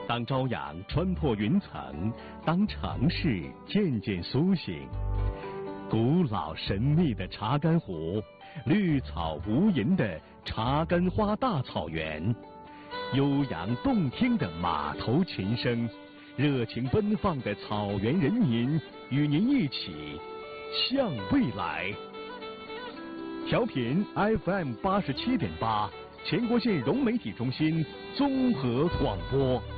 当朝阳穿破云层，当城市渐渐苏醒，古老神秘的查干湖，绿草无垠的查干花大草原，悠扬动听的马头琴声，热情奔放的草原人民，与您一起向未来。调频 FM 87.8，全国性融媒体中心综合广播。